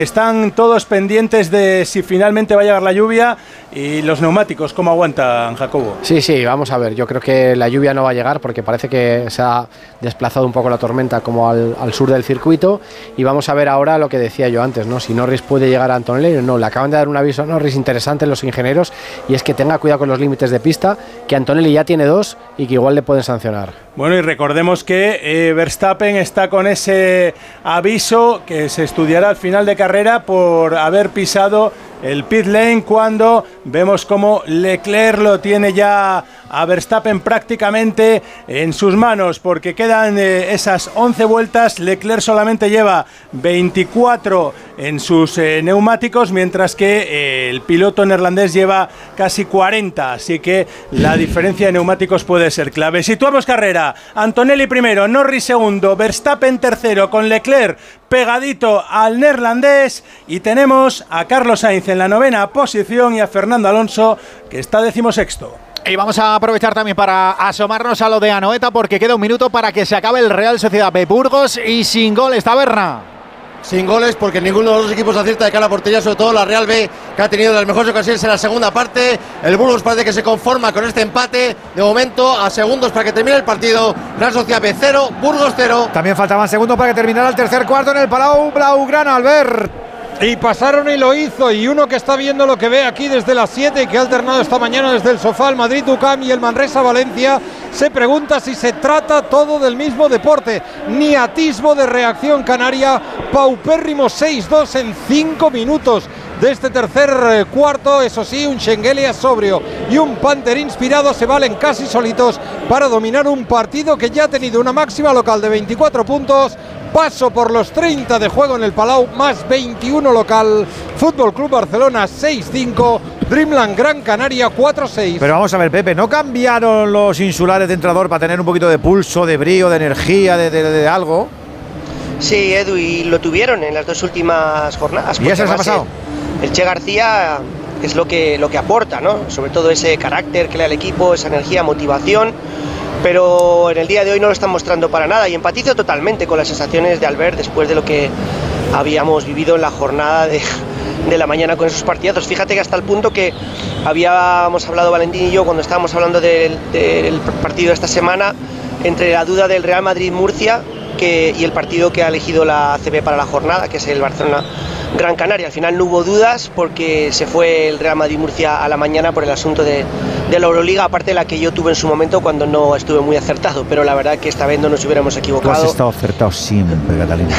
Están todos pendientes de si finalmente va a llegar la lluvia y los neumáticos, ¿cómo aguantan, Jacobo? Sí, vamos a ver, yo creo que la lluvia no va a llegar porque parece que se ha desplazado un poco la tormenta como al sur del circuito, y vamos a ver ahora lo que decía yo antes, ¿no? Si Norris puede llegar a Antonelli o no. Le acaban de dar un aviso a Norris interesante los ingenieros, y es que tenga cuidado con los límites de pista, que Antonelli ya tiene 2 y que igual le pueden sancionar. Bueno, y recordemos que Verstappen está con ese aviso que se estudiará al final de carrera por haber pisado el pit lane, cuando vemos como Leclerc lo tiene ya a Verstappen prácticamente en sus manos, porque quedan esas 11 vueltas. Leclerc solamente lleva 24 en sus neumáticos, mientras que el piloto neerlandés lleva casi 40, así que la diferencia de neumáticos puede ser clave. Situamos carrera: Antonelli primero, Norris segundo, Verstappen tercero, con Leclerc pegadito al neerlandés, y tenemos a Carlos Sainz en la 9ª posición y a Fernando Alonso, que está 16º. Y vamos a aprovechar también para asomarnos a lo de Anoeta, porque queda un minuto para que se acabe el Real Sociedad B Burgos, y sin goles, Taberna. Sin goles, porque ninguno de los dos equipos acierta de cara a portería, sobre todo la Real B, que ha tenido las mejores ocasiones en la segunda parte. El Burgos parece que se conforma con este empate, de momento a segundos para que termine el partido. Real Sociedad B 0, Burgos 0. También faltaban segundos para que terminara el tercer cuarto en el Palau Blaugrana, Albert. Y pasaron y lo hizo, y uno que está viendo lo que ve aquí desde las 7 y que ha alternado esta mañana desde el sofá el Madrid-UCAM y el Manresa-Valencia, se pregunta si se trata todo del mismo deporte. Ni atisbo de reacción canaria, paupérrimo 6-2 en 5 minutos de este tercer cuarto. Eso sí, un Schengelia sobrio y un Panther inspirado se valen casi solitos para dominar un partido que ya ha tenido una máxima local de 24 puntos, paso por los 30 de juego en el Palau, más 21 local. Fútbol Club Barcelona 6-5, Dreamland Gran Canaria 4-6. Pero vamos a ver, Pepe, ¿no cambiaron los insulares de entrenador para tener un poquito de pulso, de brío, de energía, de algo? Sí, Edu, y lo tuvieron en las dos últimas jornadas. ¿Y eso se ha pasado? El Che García es lo que aporta, ¿no? Sobre todo ese carácter que le da al equipo, esa energía, motivación. Pero en el día de hoy no lo están mostrando para nada, y empatizo totalmente con las sensaciones de Albert después de lo que habíamos vivido en la jornada de la mañana con esos partidazos. Fíjate que hasta el punto que habíamos hablado Valentín y yo, cuando estábamos hablando del partido de esta semana, entre la duda del Real Madrid-Murcia y el partido que ha elegido la ACB para la jornada, que es el Barcelona Gran Canaria. Al final no hubo dudas, porque se fue el Real Madrid-Murcia a la mañana por el asunto de la Euroliga, aparte de la que yo tuve en su momento cuando no estuve muy acertado, pero la verdad que esta vez no nos hubiéramos equivocado. Tú has estado acertado siempre, Catalina.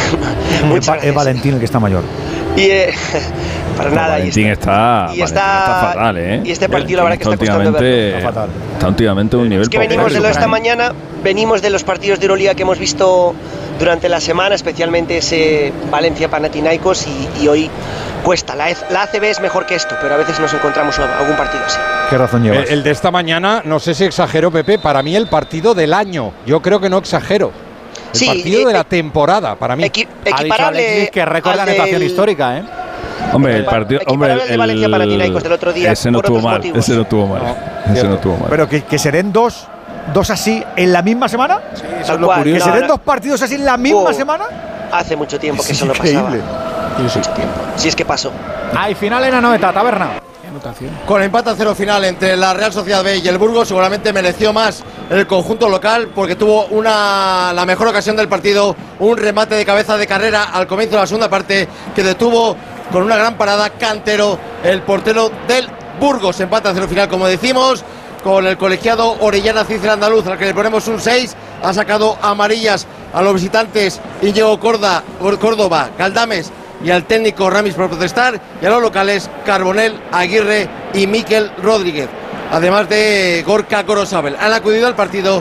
Es Valentín el que está mayor. Y para nada. Valentín está fatal, ¿eh? Y este partido la verdad que está costando verlo. Está fatal. Está últimamente un nivel. Es que venimos de lo de esta mañana, venimos de los partidos de Euroliga que hemos visto durante la semana, especialmente ese Valencia-Panathinaikos, y hoy cuesta. La ACB es mejor que esto, pero a veces nos encontramos algún partido así. ¿Qué razón llevas? El de esta mañana, no sé si exagero, Pepe, para mí el partido del año. Yo creo que no exagero. El partido de la temporada, para mí. Equiparable que récord de anotación histórica, ¿eh? Hombre, el partido. Hombre, el Valencia-Panathinaikos del otro día. Ese no tuvo mal. Ese no tuvo mal. Ese no tuvo mal. Pero que se den dos así en la misma semana. Sí, eso es lo curioso. Que se den dos partidos así en la misma semana. Hace mucho tiempo que eso no pasaba. Mucho tiempo. Si es que pasó. Hay final en Anoeta, Taberna. Con empate a 0 final entre la Real Sociedad B y el Burgos, seguramente mereció más el conjunto local, porque tuvo la mejor ocasión del partido, un remate de cabeza de carrera al comienzo de la segunda parte, que detuvo con una gran parada Cantero, el portero del Burgos. Empate a 0 final, como decimos, con el colegiado Orellana Cícer Andaluz, al que le ponemos un 6. Ha sacado amarillas a los visitantes Íñigo Córdoba, Galdames y al técnico Ramis por protestar, y a los locales Carbonell, Aguirre y Miquel Rodríguez, además de Gorka Gorosabel. Han acudido al partido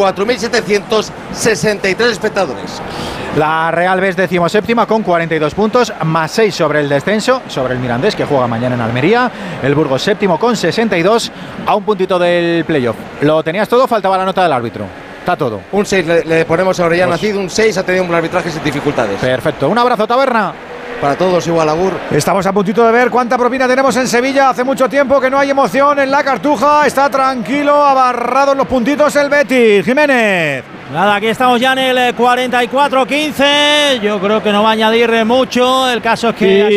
4.763 espectadores. La Real B es 17ª con 42 puntos, más 6 sobre el descenso, sobre el Mirandés, que juega mañana en Almería. El Burgos 7º con 62, a un puntito del playoff. ¿Lo tenías todo? Faltaba la nota del árbitro. Está todo. Un 6 le ponemos a Orellana Cid, un 6, ha tenido un arbitraje sin dificultades. Perfecto, un abrazo, Taberna. Para todos igual, Agur. Estamos a puntito de ver cuánta propina tenemos en Sevilla. Hace mucho tiempo que no hay emoción en la Cartuja. Está tranquilo, abarrado en los puntitos el Betis. Jiménez. Nada, aquí estamos ya en el 44-15. Yo creo que no va a añadir mucho. El caso es que...